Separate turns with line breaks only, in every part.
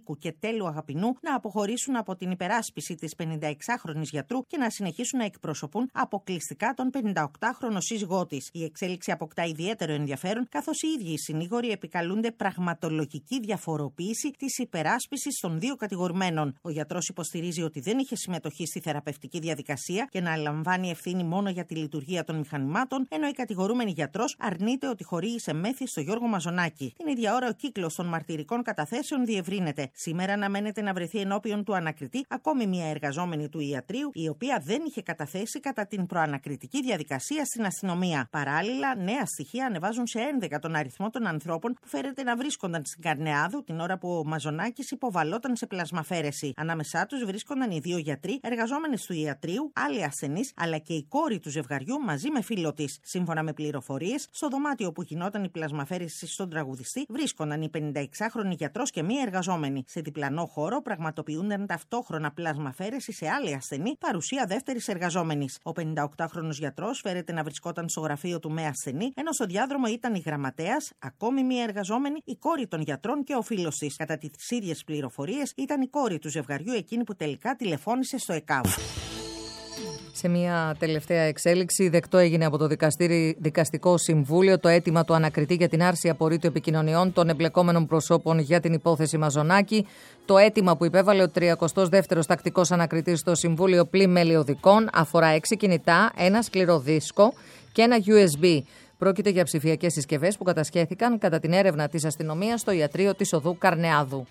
Νίκου και Τέλου Αγαπηνού να αποχωρήσουν από την υπεράσπιση της 56χρονης γιατρού και να συνεχίσουν να εκπροσωπούν αποκλειστικά τον 58χρονο σύζυγό της. Η εξέλιξη αποκτά ιδιαίτερο ενδιαφέρον, καθώς οι ίδιοι οι συνήγοροι επικαλούνται πραγματολογική διαφοροποίηση της υπεράσπισης των δύο κατηγορουμένων. Ο γιατρός υποστηρίζει ότι δεν είχε συμμετοχή στη θεραπευτική διαδικασία και να λαμβάνει ευθύνη μόνο για τη λειτουργία των μηχανημάτων, ενώ η κατηγορούμενη γιατρός αρνείται ότι χορήγησε μέθη στο Γιώργο Μαζονάκη. Την ίδια ώρα, ο κύκλος των μαρτυρικών καταθέσεων διευρύνεται. Σήμερα αναμένεται να βρεθεί ενώπιον του ανακριτή ακόμη μια εργαζόμενη του ιατρείου, η οποία δεν είχε καταθέσει κατά την προανακριτική διαδικασία στην αστυνομία. Παράλληλα, νέα στοιχεία ανεβάζουν σε 11 τον αριθμό των ανθρώπων που φέρεται να βρίσκονταν στην Καρνεάδου την ώρα που ο Μαζονάκης υποβαλόταν σε πλασμαφαίρεση. Ανάμεσά τους βρίσκονταν οι δύο γιατροί, εργαζόμενες του ιατρείου, άλλοι ασθενείς, αλλά και η κόρη του ζευγαριού μαζί με φίλο της. Σύμφωνα με πληροφορίες, στο δωμάτιο που γινόταν η πλασμαφαίρεση στον τραγουδιστή βρίσκονταν η 56χρονη γιατρός και μία εργαζόμενη. Σε διπλανό χώρο πραγματοποιούνταν ταυτόχρονα πλασμαφαίρεση σε άλλη ασθενή, παρουσία δεύτερης εργαζόμενης. Ο 58χρονος γιατρός φέρεται να βρισκόταν στο γραφείο του με ασθενή, ενώ στο διάδρομο ήταν η γραμματέας, ακόμη μία εργαζόμενη, η κόρη των γιατρών και ο φίλος της. Κατά τις ίδιες πληροφορίες, ήταν η κόρη του ζευγαριού εκείνη που τελικά τηλεφώνησε στο ΕΚΑΒ.
Σε μια τελευταία εξέλιξη, δεκτό έγινε από το Δικαστικό Συμβούλιο το αίτημα του ανακριτή για την άρση απορρίτου επικοινωνιών των εμπλεκόμενων προσώπων για την υπόθεση Μαζονάκη. Το αίτημα που υπέβαλε ο 32ος τακτικός ανακριτής στο Συμβούλιο Πλημέλη Οδικών αφορά 6 κινητά, ένα σκληρό δίσκο και ένα USB. Πρόκειται για ψηφιακές συσκευές που κατασχέθηκαν κατά την έρευνα της αστυνομίας στο ιατρείο της οδού Καρνεάδου.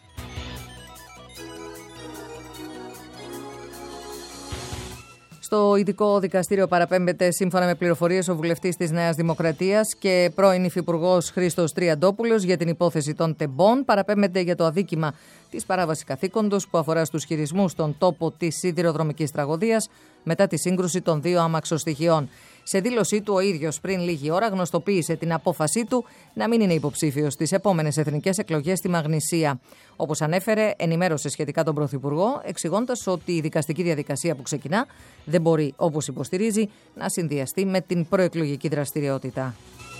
Στο ειδικό δικαστήριο παραπέμπεται, σύμφωνα με πληροφορίες, ο βουλευτής της Νέας Δημοκρατίας και πρώην υφυπουργός Χρήστος Τριαντόπουλος για την υπόθεση των τεμπών. Παραπέμπεται για το αδίκημα της παράβασης καθήκοντος που αφορά στους χειρισμούς στον τόπο της σιδηροδρομικής τραγωδίας μετά τη σύγκρουση των δύο αμαξοστοιχειών. Σε δήλωσή του, ο ίδιος πριν λίγη ώρα γνωστοποίησε την απόφασή του να μην είναι υποψήφιος στις επόμενες εθνικές εκλογές στη Μαγνησία. Όπως ανέφερε, ενημέρωσε σχετικά τον Πρωθυπουργό, εξηγώντας ότι η δικαστική διαδικασία που ξεκινά δεν μπορεί, όπως υποστηρίζει, να συνδυαστεί με την προεκλογική δραστηριότητα.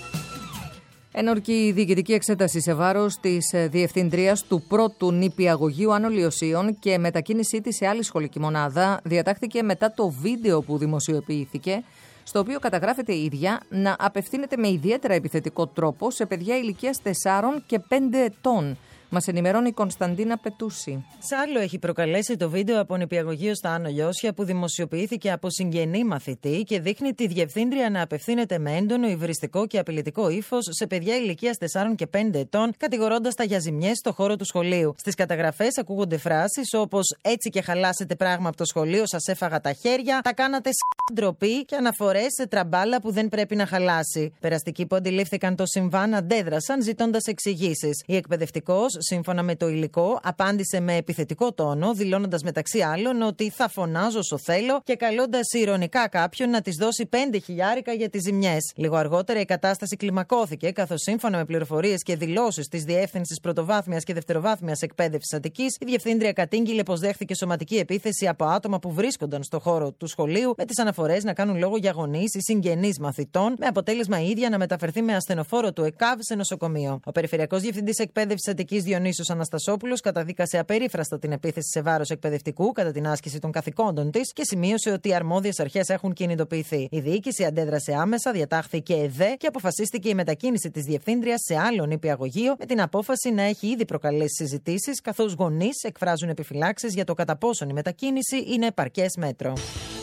Ενορκεί η διοικητική εξέταση σε βάρος της διευθύντριας του πρώτου νηπιαγωγείου Άνω Λιωσίων και μετακίνησή της σε άλλη σχολική μονάδα διατάχθηκε μετά το βίντεο που δημοσιοποιήθηκε, στο οποίο καταγράφεται η ίδια να απευθύνεται με ιδιαίτερα επιθετικό τρόπο σε παιδιά ηλικίας 4 και 5 ετών. Μας ενημερώνει η Κωνσταντίνα Πετούση.
Σάλο έχει προκαλέσει το βίντεο από νηπιαγωγείο στα Άνω Λιώσια που δημοσιοποιήθηκε από συγγενή μαθητή και δείχνει τη διευθύντρια να απευθύνεται με έντονο υβριστικό και απειλητικό ifos σε παιδιά ηλικίας 4 και 5 ετών, κατηγορώντας τα για ζημιές στο χώρο του σχολείου. Στις καταγραφές ακούγονται φράσεις όπως «Έτσι και χαλάσετε πράγμα από το σχολείο, σας έφαγα τα χέρια», «Τα κάνατε ντροπή» και αναφορές σε τραμπάλα που δεν πρέπει να χαλάσει. Περαστικοί που αντιλήφθηκαν το συμβάν αντέδρασαν ζητώντας εξηγήσεις. Η εκπαιδευτικός, σύμφωνα με το υλικό, απάντησε με επιθετικό τόνο, δηλώνοντας μεταξύ άλλων ότι θα φωνάζω όσο θέλω και καλώντας ειρωνικά κάποιον να της δώσει 5.000 για τις ζημιές. Λίγο αργότερα η κατάσταση κλιμακώθηκε, καθώς σύμφωνα με πληροφορίες και δηλώσεις της Διεύθυνσης Πρωτοβάθμιας και Δευτεροβάθμιας Εκπαίδευσης Αττικής, η διευθύντρια κατήγγειλε πως δέχθηκε σωματική επίθεση από άτομα που βρίσκονταν στο χώρο του σχολείου, με τις αναφορές να κάνουν λόγο για γονείς ή συγγενείς μαθητών, με αποτέλεσμα η ίδια να μεταφερθεί με ασθενοφόρο του ΕΚΑΒ σε νοσοκομείο. Ο Περιφερειακός Διευθυντής Εκπαίδευσης Αττικής Διονύσιος Αναστασόπουλος καταδίκασε απερίφραστα την επίθεση σε βάρος εκπαιδευτικού κατά την άσκηση των καθηκόντων της και σημείωσε ότι οι αρμόδιες αρχές έχουν κινητοποιηθεί. Η διοίκηση αντέδρασε άμεσα, διατάχθηκε ΕΔΕ και αποφασίστηκε η μετακίνηση της διευθύντριας σε άλλο νηπιαγωγείο, με την απόφαση να έχει ήδη προκαλέσει συζητήσεις, καθώς γονείς εκφράζουν επιφυλάξεις για το κατά πόσον η μετακίνηση είναι επαρκές μέτρο.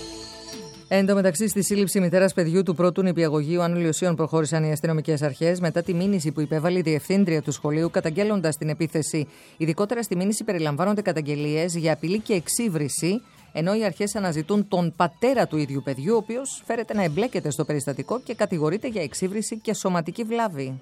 Εν τω μεταξύ, στη σύλληψη μητέρας παιδιού του πρώτου νηπιαγωγείου Άνω Λιωσίων προχώρησαν οι αστυνομικές αρχές μετά τη μήνυση που υπέβαλε η διευθύντρια του σχολείου καταγγέλλοντας την επίθεση. Ειδικότερα στη μήνυση περιλαμβάνονται καταγγελίες για απειλή και εξύβριση, ενώ οι αρχές αναζητούν τον πατέρα του ίδιου παιδιού, ο οποίος φέρεται να εμπλέκεται στο περιστατικό και κατηγορείται για εξύβριση και σωματική βλάβη.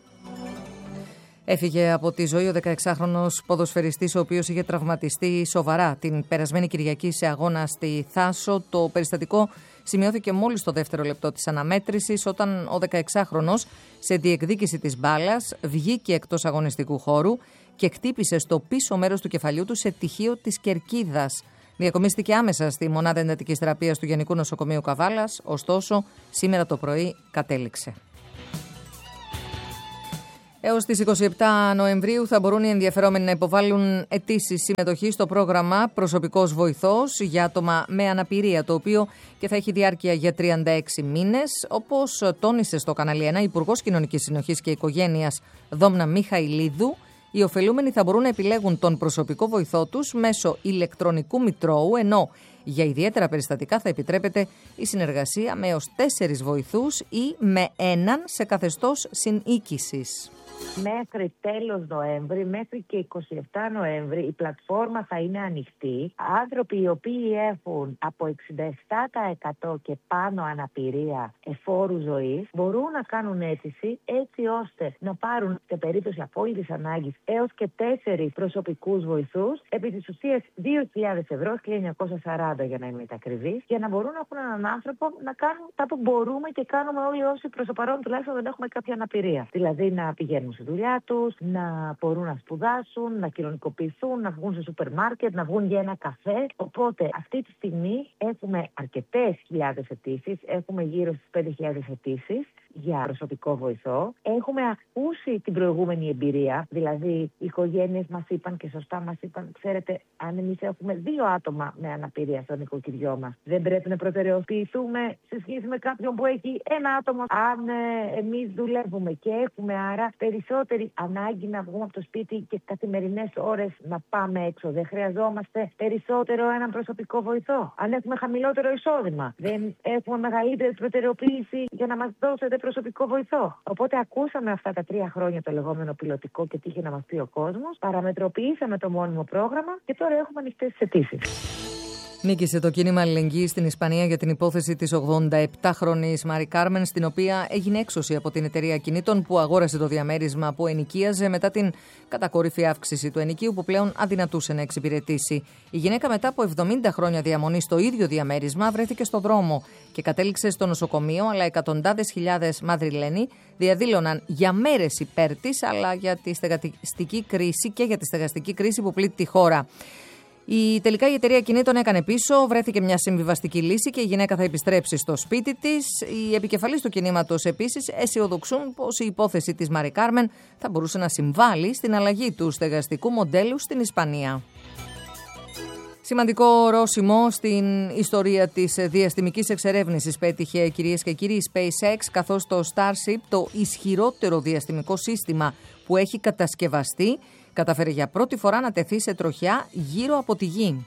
Έφυγε από τη ζωή ο 16χρονος ποδοσφαιριστής, ο οποίος είχε τραυματιστεί σοβαρά την περασμένη Κυριακή σε αγώνα στη Θάσο. Το περιστατικό σημειώθηκε μόλις στο δεύτερο λεπτό της αναμέτρησης, όταν ο 16χρονος σε διεκδίκηση της μπάλας βγήκε εκτός αγωνιστικού χώρου και χτύπησε στο πίσω μέρος του κεφαλιού του σε τυχείο της κερκίδας. Διακομίστηκε άμεσα στη μονάδα εντατικής θεραπείας του Γενικού Νοσοκομείου Καβάλας, ωστόσο σήμερα το πρωί κατέληξε. Έως τις 27 Νοεμβρίου θα μπορούν οι ενδιαφερόμενοι να υποβάλουν αιτήσεις συμμετοχής στο πρόγραμμα Προσωπικός Βοηθός για άτομα με αναπηρία, το οποίο και θα έχει διάρκεια για 36 μήνες. Όπως τόνισε στο Κανάλι 1 Υπουργός Κοινωνικής Συνοχής και Οικογένειας Δόμνα Μιχαηλίδου, οι ωφελούμενοι θα μπορούν να επιλέγουν τον προσωπικό βοηθό τους μέσω ηλεκτρονικού μητρώου, ενώ για ιδιαίτερα περιστατικά θα επιτρέπεται η συνεργασία με έως 4 βοηθούς ή με έναν σε καθεστώς συνοίκησης.
Μέχρι τέλος Νοέμβρη, μέχρι και 27 Νοέμβρη, η πλατφόρμα θα είναι ανοιχτή. Άνθρωποι οι οποίοι έχουν από 67% και πάνω αναπηρία εφόρου ζωής μπορούν να κάνουν αίτηση έτσι ώστε να πάρουν σε περίπτωση απόλυτης ανάγκης έως και 4 προσωπικούς βοηθούς, επί της ουσίας 2.000 ευρώ, 1.940 για να είμαι ακριβής, για να μπορούν να έχουν έναν άνθρωπο να κάνουν τα που μπορούμε και κάνουμε όλοι όσοι προς το παρόν τουλάχιστον δεν έχουμε κάποια αναπηρία. Δηλαδή να πηγαίνουν στη δουλειά τους, να μπορούν να σπουδάσουν, να κοινωνικοποιηθούν, να βγουν στο σούπερ μάρκετ, να βγουν για ένα καφέ. Οπότε αυτή τη στιγμή έχουμε αρκετές χιλιάδες αιτήσεις, έχουμε γύρω στις 5.000 αιτήσεις για προσωπικό βοηθό. Έχουμε ακούσει την προηγούμενη εμπειρία, δηλαδή οι οικογένειες μας είπαν και σωστά μας είπαν, ξέρετε, αν εμείς έχουμε 2 άτομα με αναπηρία στο νοικοκυριό μας, δεν πρέπει να προτεραιοποιηθούμε σε σχέση με κάποιον που έχει 1 άτομο. Αν εμείς δουλεύουμε και έχουμε άρα περισσότερη ανάγκη να βγούμε από το σπίτι και καθημερινές ώρες να πάμε έξω, δεν χρειαζόμαστε περισσότερο έναν προσωπικό βοηθό. Αν έχουμε χαμηλότερο εισόδημα, δεν έχουμε μεγαλύτερη προτεραιοποίηση για να μας δώσετε προσωπικό βοηθό. Οπότε ακούσαμε αυτά τα 3 χρόνια το λεγόμενο πιλωτικό και τι είχε να μας πει ο κόσμος, παραμετροποιήσαμε το μόνιμο πρόγραμμα και τώρα έχουμε ανοιχτές τις αιτήσεις.
Νίκησε το κίνημα αλληλεγγύης στην Ισπανία για την υπόθεση της 87χρονης Μάρι Κάρμεν, στην οποία έγινε έξωση από την εταιρεία ακινήτων που αγόρασε το διαμέρισμα που ενοικίαζε μετά την κατακόρυφη αύξηση του ενοικίου που πλέον αδυνατούσε να εξυπηρετήσει. Η γυναίκα, μετά από 70 χρόνια διαμονή στο ίδιο διαμέρισμα, βρέθηκε στο δρόμο και κατέληξε στο νοσοκομείο, αλλά εκατοντάδες χιλιάδες Μαδριλένοι διαδήλωναν για μέρες υπέρ της, αλλά για τη στεγαστική κρίση και για τη στεγαστική κρίση που πλήττει τη χώρα. Τελικά η εταιρεία κινήτων έκανε πίσω, βρέθηκε μια συμβιβαστική λύση και η γυναίκα θα επιστρέψει στο σπίτι της. Οι επικεφαλείς του κινήματος επίσης αισιοδοξούν πως η υπόθεση της Μάρι Κάρμεν θα μπορούσε να συμβάλλει στην αλλαγή του στεγαστικού μοντέλου στην Ισπανία. Σημαντικό ορόσημο στην ιστορία της διαστημικής εξερεύνησης πέτυχε, κυρίες και κύριοι, η SpaceX, καθώς το Starship, το ισχυρότερο διαστημικό σύστημα που έχει κατασκευαστεί, καταφέρει για πρώτη φορά να τεθεί σε τροχιά γύρω από τη Γη.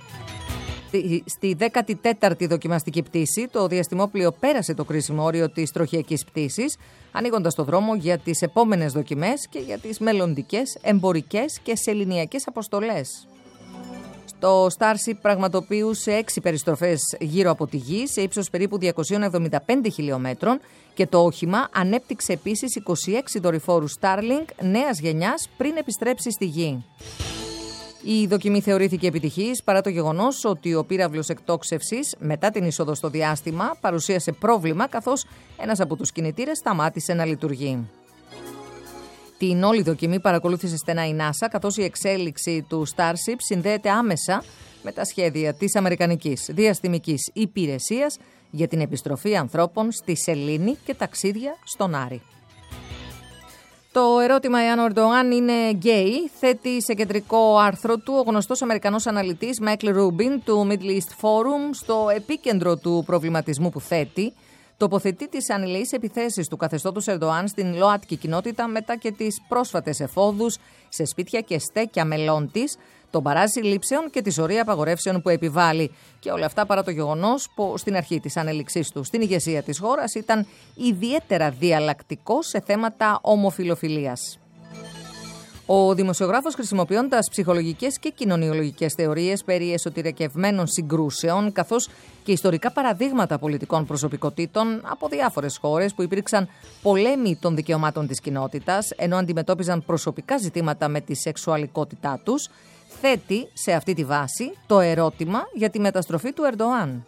Στη 14η δοκιμαστική πτήση, το διαστημόπλοιο πέρασε το κρίσιμο όριο της τροχιακής πτήσης, ανοίγοντας το δρόμο για τις επόμενες δοκιμές και για τις μελλοντικές εμπορικές και σεληνιακές αποστολές. Το Starship πραγματοποιούσε 6 περιστροφές γύρω από τη Γη σε ύψος περίπου 275 χιλιόμετρων και το όχημα ανέπτυξε επίσης 26 δορυφόρους Starlink νέας γενιάς πριν επιστρέψει στη Γη. Η δοκιμή θεωρήθηκε επιτυχής παρά το γεγονός ότι ο πύραυλος εκτόξευσης μετά την είσοδο στο διάστημα παρουσίασε πρόβλημα, καθώς ένας από τους κινητήρες σταμάτησε να λειτουργεί. Την όλη δοκιμή παρακολούθησε στενά η NASA, καθώς η εξέλιξη του Starship συνδέεται άμεσα με τα σχέδια της Αμερικανικής Διαστημικής Υπηρεσίας για την επιστροφή ανθρώπων στη Σελήνη και ταξίδια στον Άρη. Το ερώτημα εάν ο Ερντοάν είναι γκέι θέτει σε κεντρικό άρθρο του ο γνωστός Αμερικανός αναλυτής Michael Rubin του Middle East Forum. Στο επίκεντρο του προβληματισμού που θέτει, τοποθετεί τις ανηλεείς επιθέσεις του καθεστώτος Ερντοάν στην ΛΟΑΤΚΙ κοινότητα μετά και τις πρόσφατες εφόδους σε σπίτια και στέκια μελών της, τον μπαράζ συλλήψεων και τη σωρία απαγορεύσεων που επιβάλλει. Και όλα αυτά παρά το γεγονός που στην αρχή της ανέλυξής του στην ηγεσία της χώρας ήταν ιδιαίτερα διαλλακτικός σε θέματα ομοφιλοφιλίας. Ο δημοσιογράφος, χρησιμοποιώντας ψυχολογικές και κοινωνιολογικές θεωρίες περί εσωτερικευμένων συγκρούσεων, καθώς και ιστορικά παραδείγματα πολιτικών προσωπικότητων από διάφορες χώρες που υπήρξαν πολέμοι των δικαιωμάτων της κοινότητας, ενώ αντιμετώπιζαν προσωπικά ζητήματα με τη σεξουαλικότητά τους, θέτει σε αυτή τη βάση το ερώτημα για τη μεταστροφή του Ερντοάν.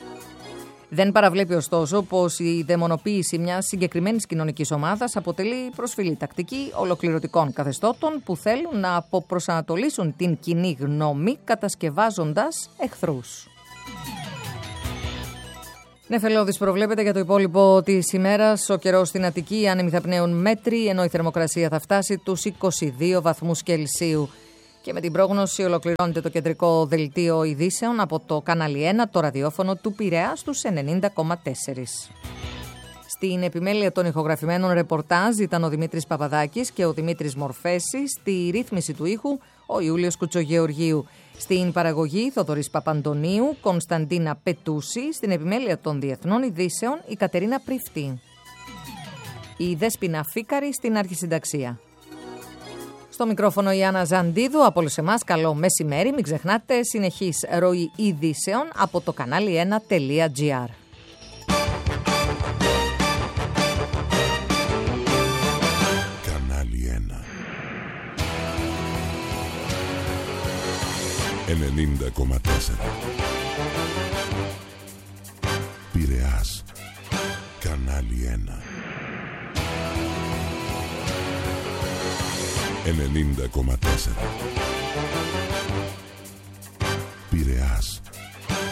Δεν παραβλέπει ωστόσο πως η δαιμονοποίηση μιας συγκεκριμένης κοινωνικής ομάδας αποτελεί προσφυλή τακτική ολοκληρωτικών καθεστώτων που θέλουν να αποπροσανατολίσουν την κοινή γνώμη κατασκευάζοντας εχθρούς. Νεφελώδης προβλέπεται για το υπόλοιπο της ημέρας. Ο καιρός στην Αττική, οι άνεμοι θα πνέουν μέτρη, ενώ η θερμοκρασία θα φτάσει τους 22 βαθμούς Κελσίου. Και με την πρόγνωση ολοκληρώνεται το κεντρικό δελτίο ειδήσεων από το κανάλι 1, το ραδιόφωνο του Πειραιά στους 90,4. Στην επιμέλεια των ηχογραφημένων ρεπορτάζ ήταν ο Δημήτρης Παπαδάκης και ο Δημήτρης Μορφέσης, στη ρύθμιση του ήχου ο Ιούλιος Κουτσογεωργίου. Στην παραγωγή Θοδωρής Παπαντονίου, Κωνσταντίνα Πετούση, στην επιμέλεια των διεθνών ειδήσεων η Κατερίνα Πριφτή. Η Δέσποινα Φίκαρη στην αρχισυνταξία. Στο μικρόφωνο η Άννα Ζαντίδου, από όλους εμάς καλό μεσημέρι, μην ξεχνάτε συνεχής ροή ειδήσεων από το κανάλι 1.gr.
Κανάλι 1 90,4 Πειραιάς. Κανάλι 1 90,4 Πειραιάς.